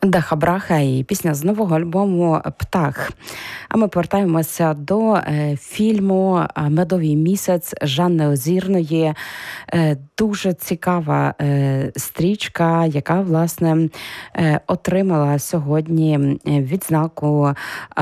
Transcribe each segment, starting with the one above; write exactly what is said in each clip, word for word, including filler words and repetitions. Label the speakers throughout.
Speaker 1: Даха Браха і пісня з нового альбому «Птах». А ми повертаємося до е, фільму «Медовий місяць» Жанни Озірної. Е, дуже цікава е, стрічка, яка, власне, е, отримала сьогодні відзнаку е,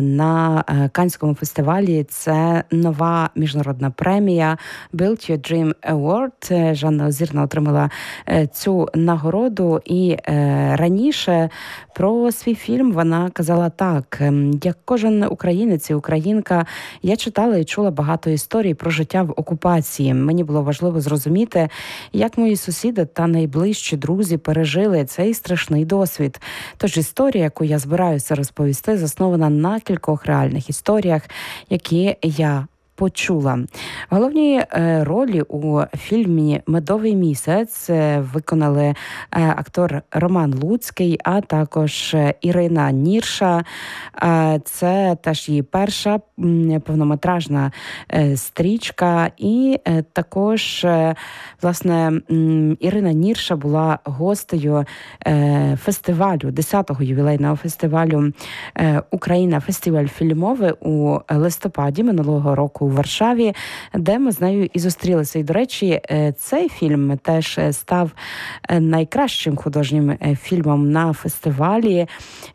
Speaker 1: на Каннському фестивалі. Це нова міжнародна премія «Build Your Dream Award». Жанна Озірна отримала е, цю нагороду і е, раніше про свій фільм вона казала так: як кожен українець і українка, я читала і чула багато історій про життя в окупації. Мені було важливо зрозуміти, як мої сусіди та найближчі друзі пережили цей страшний досвід. Тож історія, яку я збираюся розповісти, заснована на кількох реальних історіях, які я почула. Головні е, ролі у фільмі «Медовий місяць» виконали е, актор Роман Луцький, а також Ірина Нірша. Е, це теж її перша м, повнометражна е, стрічка. І е, також, е, власне, м, Ірина Нірша була гостею е, фестивалю, десятого ювілейного фестивалю е, «Україна. Фестиваль фільмовий» у листопаді минулого року у Варшаві, де ми з нею і зустрілися. І, до речі, цей фільм теж став найкращим художнім фільмом на фестивалі.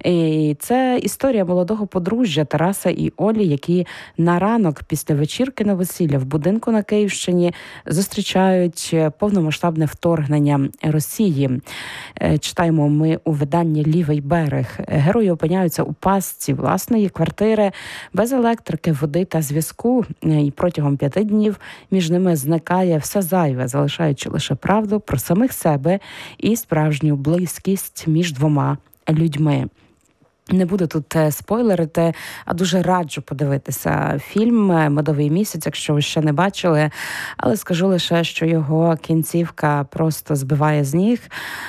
Speaker 1: І це історія молодого подружжя Тараса і Олі, які на ранок після вечірки на весілля в будинку на Київщині зустрічають повномасштабне вторгнення Росії. Читаємо ми у виданні «Лівий берег». Герої опиняються у пастці власної квартири без електрики, води та зв'язку. І протягом п'яти днів між ними зникає все зайве, залишаючи лише правду про самих себе і справжню близькість між двома людьми. Не буду тут спойлерити, а дуже раджу подивитися фільм «Медовий місяць», якщо ви ще не бачили. Але скажу лише, що його кінцівка просто збиває з ніг.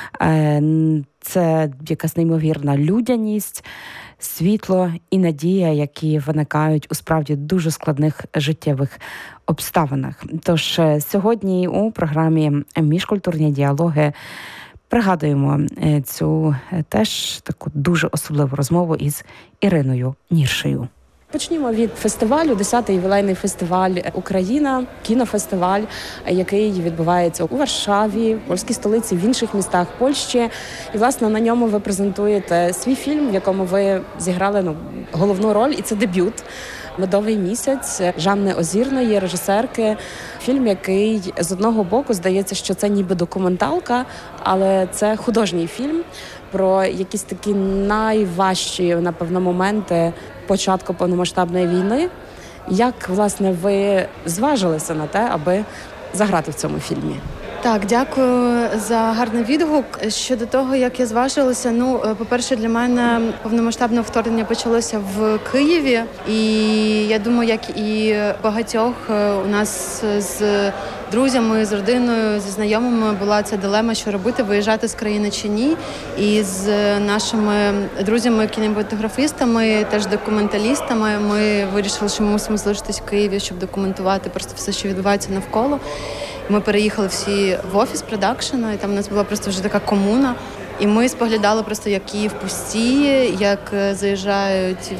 Speaker 1: Це якась неймовірна людяність, світло і надія, які виникають у справді дуже складних життєвих обставинах. Тож сьогодні у програмі «Міжкультурні діалоги» пригадуємо цю теж таку дуже особливу розмову із Іриною Ніршею. Почнімо від фестивалю, десятий ювілейний фестиваль «Україна», кінофестиваль, який відбувається у Варшаві, в польській столиці, в інших містах Польщі. І, власне, на ньому ви презентуєте свій фільм, в якому ви зіграли ну, головну роль, і це дебют. «Медовий місяць» Жанни Озірної, режисерки. Фільм, який з одного боку здається, що це ніби документалка, але це художній фільм про якісь такі найважчі, напевно, моменти початку повномасштабної війни. Як, власне, ви зважилися на те, аби заграти в цьому фільмі?
Speaker 2: Так, дякую за гарний відгук. Щодо того, як я зважилася, ну, по-перше, для мене повномасштабне вторгнення почалося в Києві. І я думаю, як і багатьох у нас з друзями, з родиною, зі знайомими була ця дилема, що робити, виїжджати з країни чи ні. І з нашими друзями-кінематографістами, теж документалістами, ми вирішили, що ми мусимо залишитись в Києві, щоб документувати просто все, що відбувається навколо. Ми переїхали всі в офіс продакшена, і там у нас була просто вже така комуна. І ми споглядали просто, як Київ пустіє, як заїжджають